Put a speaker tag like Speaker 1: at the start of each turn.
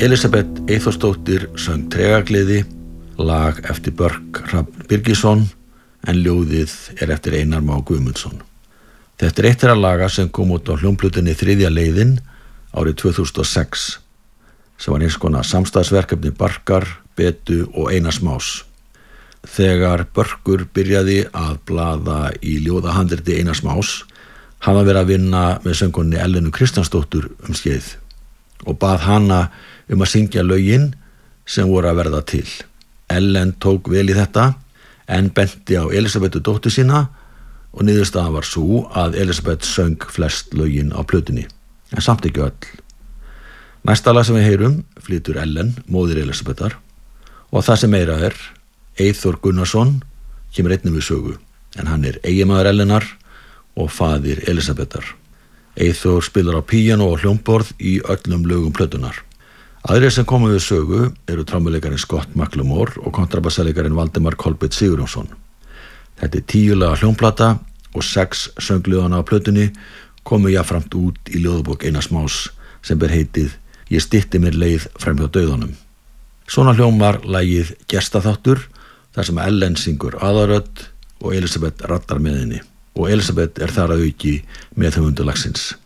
Speaker 1: Elísabet Eyþórsdóttir söng Tregagleði, lag eftir Börk Hrafn Birgisson, en ljóðið eftir Einar Má Guðmundsson. Þetta eitt þeirra laga sem kom út á hljómplutunni Þriðja leiðin árið 2006, sem var eins konar samstarfsverkefni Barkar, Betu og Einars Más. Þegar Börkur byrjaði að blaða í ljóðahandriti Einars Más, hafði hann verið að vinna með söngkonunni Ellenu Kristjánsdóttur skeið og bað hana að syngja lögin sem voru að verða til. Ellen tók vel í þetta en benti á Elísabetu dóttur sína og niðurstaðan var sú að Elísabet söng flest lögin á plötunni, en samt ekki öll. Næsta lag sem við heyrum flytur Ellen, móðir Elísabetar, og það sem meira Eyþór Gunnarsson kemur einnig við sögu, en hann eiginmaður Ellenar og faðir Elísabetar. Eyþór spilar á píanó og hljómborð í öllum lögum plötunar. Aðrir sem komu við sögu eru trommuleikarinn Scott McLemore og kontrabassaleikarin Valdimar Kolbeinn Sigurjónsson. Þetta 10 laga hljómplata og 6 söngljóðana á plötunni komu jafnframt út í ljóðabók Einars Más sem ber heitið Ég stytti mér leið fremjá dauðanum. Svona hljómar lagið Gestaþáttur, þar sem Ellen syngur aðarödd og Elísabet raddar með henni, og Elísabet þar að auki meðhöfundur lagsins.